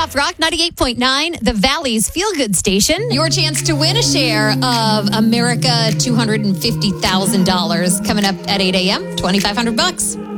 Soft Rock 98.9, the Valley's Feel Good Station. Your chance to win a share of America $250,000 coming up at 8 a.m., $2,500.